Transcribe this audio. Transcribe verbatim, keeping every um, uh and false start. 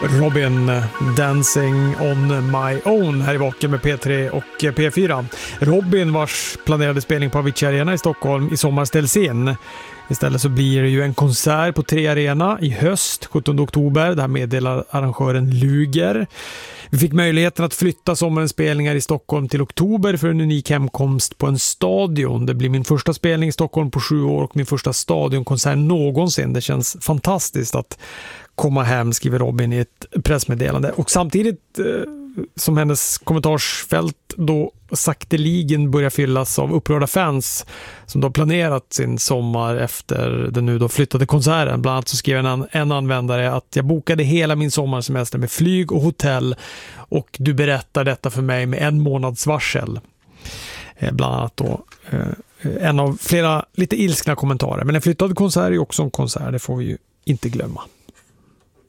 Robin, Dancing on my own här i Vaken med P tre och P fyra. Robin, vars planerade spelning på Avicii Arena i Stockholm i sommar ställs in. Istället så blir det ju en konsert på Tre Arena i höst, sjuttonde oktober. Det här meddelar arrangören Luger. Vi fick möjligheten att flytta sommarens spelningar i Stockholm till oktober för en unik hemkomst på en stadion. Det blir min första spelning i Stockholm på sju år och min första stadionkonsert någonsin. Det känns fantastiskt att komma hem, skriver Robin i ett pressmeddelande. Och samtidigt eh, som hennes kommentarsfält då sakteligen börjar fyllas av upprörda fans som då planerat sin sommar efter den nu då flyttade konserten. Bland annat så skrev en, en användare att jag bokade hela min sommarsemester med flyg och hotell och du berättar detta för mig med en månads varsel. Eh, bland annat då eh, en av flera lite ilskna kommentarer. Men en flyttad konsert är ju också en konsert, det får vi ju inte glömma.